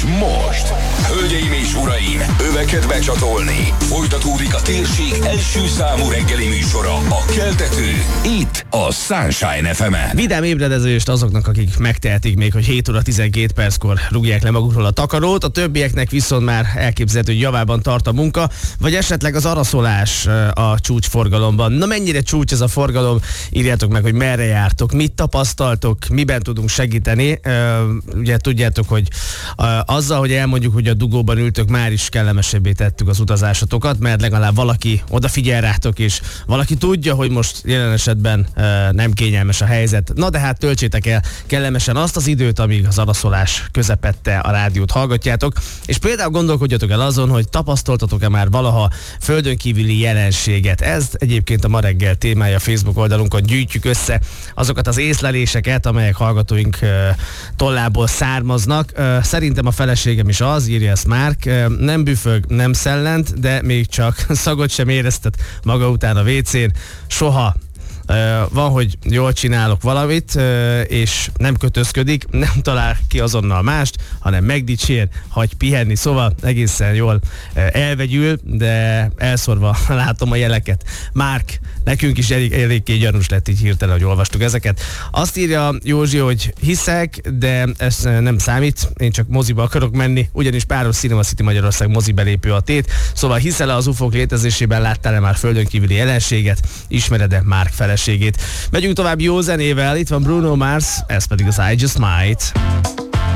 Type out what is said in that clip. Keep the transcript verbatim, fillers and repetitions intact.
most, hölgyeim és uraim, öveket becsatolni. Folytatódik a térség első számú reggeli műsora, a Keltető, itt a Sunshine ef em-en. Vidám ébredezést azoknak, akik megtehetik még, hogy hét óra tizenkét perckor rúgják le magukról a takarót, a többieknek viszont már elképzelhető, hogy javában tart a munka, vagy esetleg az araszolás a csúcsforgalomban. Na mennyire csúcs ez a forgalom? Írjátok meg, hogy merre jártok, mit tapasztaltok, miben tudunk segíteni. Ugye tudjátok, hogy azzal, hogy elmondjuk, hogy a dugóban ültök, már is kellemesebbé tettük az utazásotokat, mert legalább valaki odafigyel rátok, és valaki tudja, hogy most jelen esetben nem kényelmes a helyzet. Na de hát töltsétek el kellemesen azt az időt, amíg az araszolás közepette a rádiót hallgatjátok, és például gondolkodjatok el azon, hogy tapasztaltatok-e már valaha földön kívüli jelenséget. Ez egyébként a ma reggel témája, Facebook oldalunkon gyűjtjük össze azokat az észleléseket, amelyek hallgatóink tollából származnak. Szerintem a feleségem is az, írja ezt Márk, nem büfög, nem szellent, de még csak szagot sem éreztet maga után a vécén. Soha. Van, hogy jól csinálok valamit, és nem kötözködik, nem talál ki azonnal mást, hanem megdicsér, hagy pihenni, szóval egészen jól elvegyül, de elszorva látom a jeleket. Márk, nekünk is elég, eléggé gyanús lett így hirtelen, hogy olvastuk ezeket. Azt írja Józsi, hogy hiszek, de ez nem számít, én csak moziba akarok menni, ugyanis páros Cinema City Magyarország mozibelépő a tét, szóval hiszel-e az ufók létezésében, láttál-e már földön kívüli jelenséget, ismered-e Márk feleségét? Megyünk tovább jó zenével, itt van Bruno Mars, ez pedig az I Just Might.